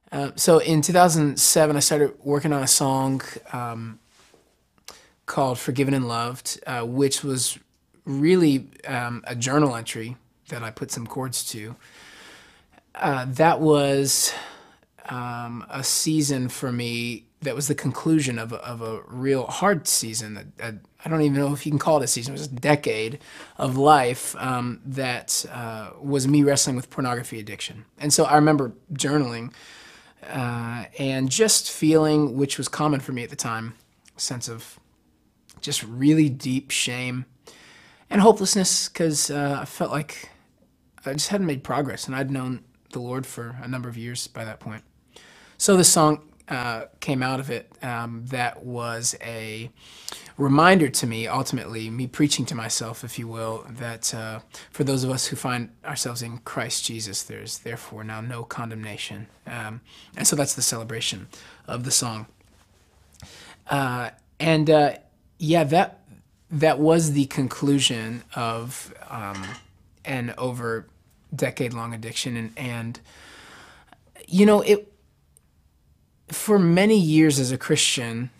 So in 2007, I started working on a song called Forgiven and Loved, which was really a journal entry that I put some chords to. That was a season for me that was the conclusion of a real hard season. I don't even know if you can call it a season. It was a decade of life that was me wrestling with pornography addiction. And so I remember journaling and just feeling, which was common for me at the time, a sense of just really deep shame and hopelessness because I felt like I just hadn't made progress, and I'd known the Lord for a number of years by that point. So this song came out of it that was a reminder to me, ultimately, me preaching to myself, if you will, that for those of us who find ourselves in Christ Jesus, there's therefore now no condemnation. And so that's the celebration of the song. Yeah, that was the conclusion of an over decade-long addiction. And you know, it for many years as a Christian,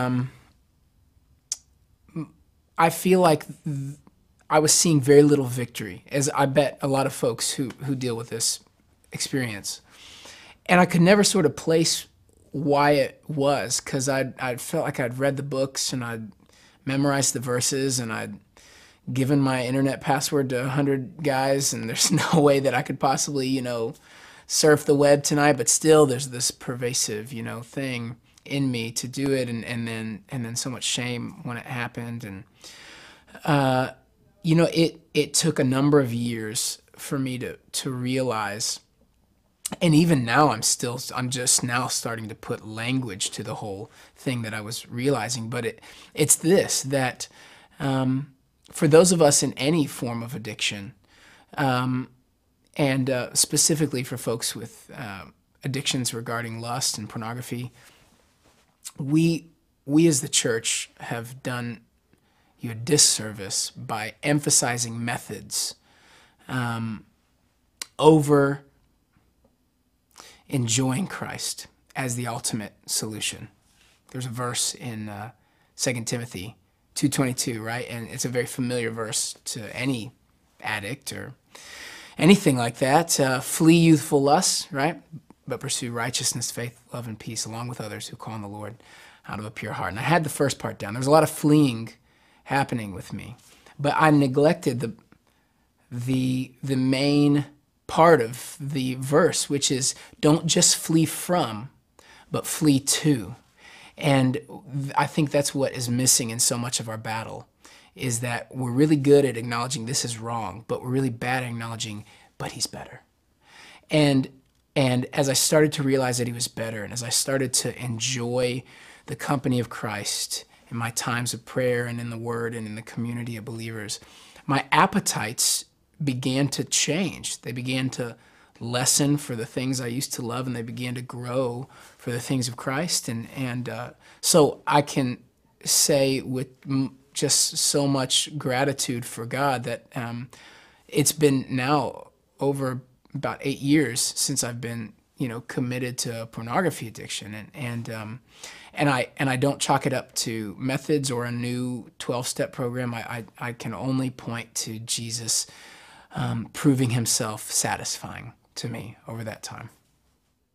I feel like I was seeing very little victory, as I bet a lot of folks who deal with this experience. And I could never sort of place why it was, because I felt like I'd read the books and I'd memorized the verses and I'd given my internet password to 100 guys, and there's no way that I could possibly, surf the web tonight, but still there's this pervasive, thing in me to do it, and then so much shame when it happened. And it took a number of years for me to realize, and even now I'm just now starting to put language to the whole thing that I was realizing. But it's this, that for those of us in any form of addiction, and specifically for folks with addictions regarding lust and pornography, we as the church have done you a disservice by emphasizing methods over enjoying Christ as the ultimate solution. There's a verse in 2 Timothy 2:22, right? And it's a very familiar verse to any addict or anything like that. Flee youthful lusts, right? But pursue righteousness, faith, love, and peace, along with others who call on the Lord out of a pure heart. And I had the first part down. There was a lot of fleeing happening with me, but I neglected the main part of the verse, which is don't just flee from, but flee to. And I think that's what is missing in so much of our battle, is that we're really good at acknowledging this is wrong, but we're really bad at acknowledging, but he's better. And as I started to realize that he was better, and as I started to enjoy the company of Christ in my times of prayer and in the Word and in the community of believers, my appetites began to change. They began to lessen for the things I used to love, and they began to grow for the things of Christ. And so I can say with just so much gratitude for God that it's been now over about 8 years since I've been, committed to pornography addiction, and I don't chalk it up to methods or a new 12-step program. I can only point to Jesus proving himself satisfying to me over that time.